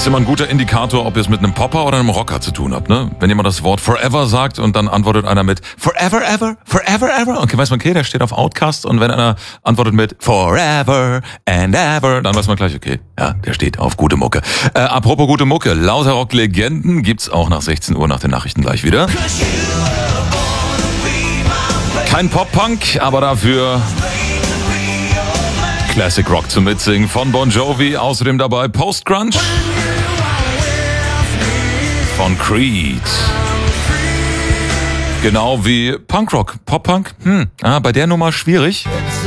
ist immer ein guter Indikator, ob ihr es mit einem Popper oder einem Rocker zu tun habt, ne? Wenn jemand das Wort Forever sagt und dann antwortet einer mit Forever Ever, Forever Ever, okay, weiß man, okay, der steht auf Outcast, und wenn einer antwortet mit Forever and Ever, dann weiß man gleich, okay, ja, der steht auf gute Mucke. Apropos gute Mucke, lauter Rock-Legenden gibt's auch nach 16 Uhr nach den Nachrichten gleich wieder. Kein Pop-Punk, aber dafür Classic Rock zum Mitsingen von Bon Jovi. Außerdem dabei Post-Grunge von Creed. Genau wie Punkrock. Pop-Punk? Bei der Nummer schwierig.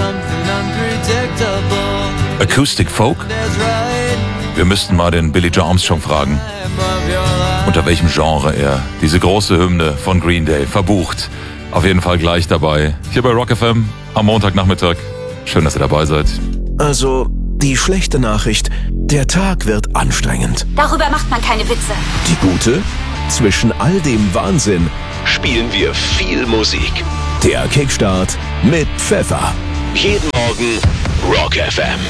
Acoustic Folk? Wir müssten mal den Billy Joe Armstrong fragen, unter welchem Genre er diese große Hymne von Green Day verbucht. Auf jeden Fall gleich dabei. Hier bei Rock FM am Montagnachmittag. Schön, dass ihr dabei seid. Also, die schlechte Nachricht, der Tag wird anstrengend. Darüber macht man keine Witze. Die gute, zwischen all dem Wahnsinn spielen wir viel Musik. Der Kickstart mit Pfeffer. Jeden Morgen Rock FM.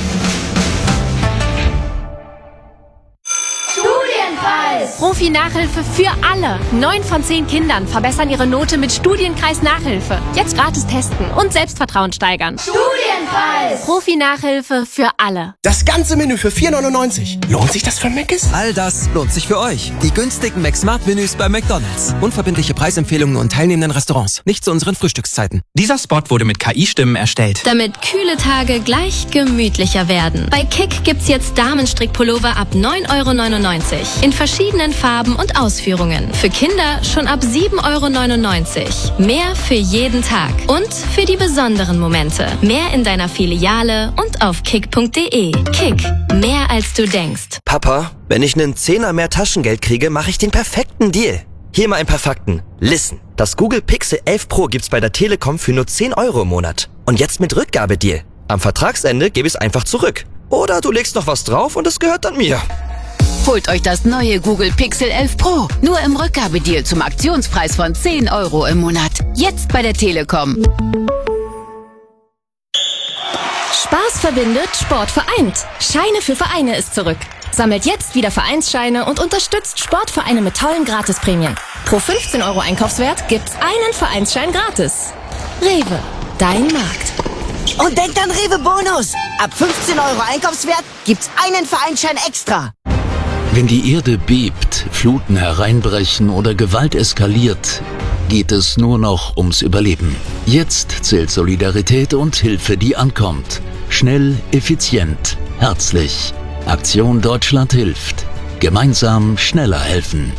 Profi-Nachhilfe für alle. 9 von 10 Kindern verbessern ihre Note mit Studienkreis-Nachhilfe. Jetzt gratis testen und Selbstvertrauen steigern. Studienpreis! Profi-Nachhilfe für alle. Das ganze Menü für 4,99. Lohnt sich das für Mc's? All das lohnt sich für euch. Die günstigen McSmart-Menüs bei McDonald's. Unverbindliche Preisempfehlungen und teilnehmenden Restaurants. Nicht zu unseren Frühstückszeiten. Dieser Spot wurde mit KI-Stimmen erstellt. Damit kühle Tage gleich gemütlicher werden. Bei Kick gibt's jetzt Damenstrickpullover ab 9,99 € in verschiedenen Farben und Ausführungen. Für Kinder schon ab 7,99 €. Mehr für jeden Tag und für die besonderen Momente. Mehr in deiner Filiale und auf kick.de. Kick, mehr als du denkst. Papa, wenn ich einen Zehner mehr Taschengeld kriege, mache ich den perfekten Deal. Hier mal ein paar Fakten. Listen, das Google Pixel 11 Pro gibt's bei der Telekom für nur 10 € im Monat. Und jetzt mit Rückgabedeal. Am Vertragsende gebe ich es einfach zurück. Oder du legst noch was drauf und es gehört dann mir. Holt euch das neue Google Pixel 11 Pro. Nur im Rückgabedeal zum Aktionspreis von 10 € im Monat. Jetzt bei der Telekom. Spaß verbindet, Sport vereint. Scheine für Vereine ist zurück. Sammelt jetzt wieder Vereinsscheine und unterstützt Sportvereine mit tollen Gratisprämien. Pro 15 € Einkaufswert gibt's einen Vereinsschein gratis. Rewe, dein Markt. Und denkt an Rewe Bonus. Ab 15 € Einkaufswert gibt's einen Vereinsschein extra. Wenn die Erde bebt, Fluten hereinbrechen oder Gewalt eskaliert, geht es nur noch ums Überleben. Jetzt zählt Solidarität und Hilfe, die ankommt. Schnell, effizient, herzlich. Aktion Deutschland hilft. Gemeinsam schneller helfen.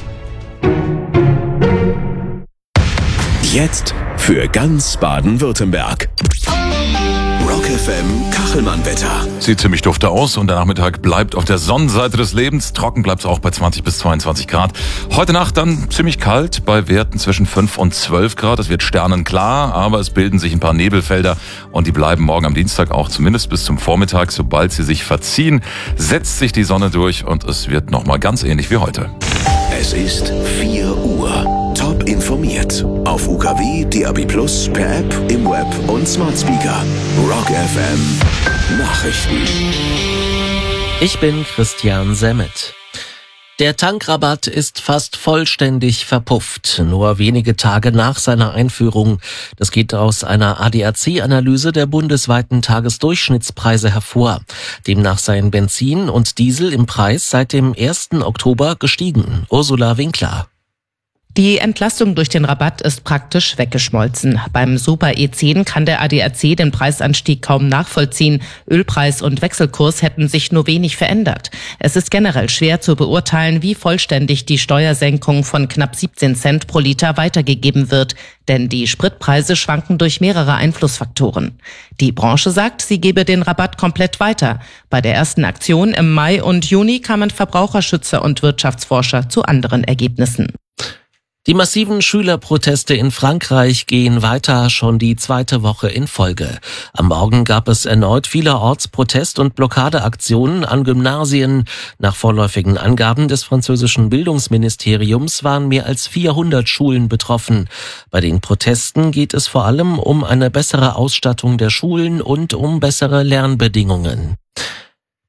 Jetzt für ganz Baden-Württemberg. Rock FM Kachelmann-Wetter. Sieht ziemlich dufte aus und der Nachmittag bleibt auf der Sonnenseite des Lebens. Trocken bleibt es auch bei 20 bis 22 Grad. Heute Nacht dann ziemlich kalt, bei Werten zwischen 5 und 12 Grad. Es wird sternenklar, aber es bilden sich ein paar Nebelfelder und die bleiben morgen am Dienstag auch zumindest bis zum Vormittag. Sobald sie sich verziehen, setzt sich die Sonne durch und es wird nochmal ganz ähnlich wie heute. Es ist 4 Uhr. Top informiert. Auf UKW, DAB+, per App, im Web und Smart Speaker. Rock FM Nachrichten. Ich bin Christian Semmet. Der Tankrabatt ist fast vollständig verpufft, nur wenige Tage nach seiner Einführung. Das geht aus einer ADAC-Analyse der bundesweiten Tagesdurchschnittspreise hervor. Demnach seien Benzin und Diesel im Preis seit dem 1. Oktober gestiegen. Ursula Winkler. Die Entlastung durch den Rabatt ist praktisch weggeschmolzen. Beim Super E10 kann der ADAC den Preisanstieg kaum nachvollziehen. Ölpreis und Wechselkurs hätten sich nur wenig verändert. Es ist generell schwer zu beurteilen, wie vollständig die Steuersenkung von knapp 17 Cent pro Liter weitergegeben wird. Denn die Spritpreise schwanken durch mehrere Einflussfaktoren. Die Branche sagt, sie gebe den Rabatt komplett weiter. Bei der ersten Aktion im Mai und Juni kamen Verbraucherschützer und Wirtschaftsforscher zu anderen Ergebnissen. Die massiven Schülerproteste in Frankreich gehen weiter, schon die 2. Woche in Folge. Am Morgen gab es erneut vielerorts Protest- und Blockadeaktionen an Gymnasien. Nach vorläufigen Angaben des französischen Bildungsministeriums waren mehr als 400 Schulen betroffen. Bei den Protesten geht es vor allem um eine bessere Ausstattung der Schulen und um bessere Lernbedingungen.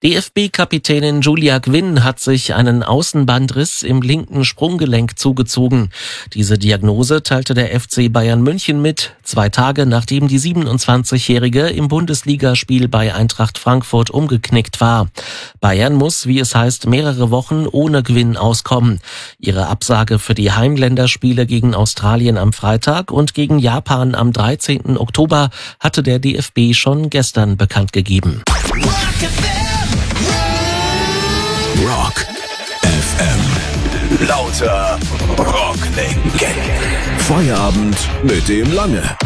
DFB-Kapitänin Julia Gwynn hat sich einen Außenbandriss im linken Sprunggelenk zugezogen. Diese Diagnose teilte der FC Bayern München mit, 2 Tage nachdem die 27-Jährige im Bundesligaspiel bei Eintracht Frankfurt umgeknickt war. Bayern muss, wie es heißt, mehrere Wochen ohne Gwynn auskommen. Ihre Absage für die Heimländerspiele gegen Australien am Freitag und gegen Japan am 13. Oktober hatte der DFB schon gestern bekannt gegeben. Rock FM. Lauter Rocklegenden. Feierabend mit dem Lange.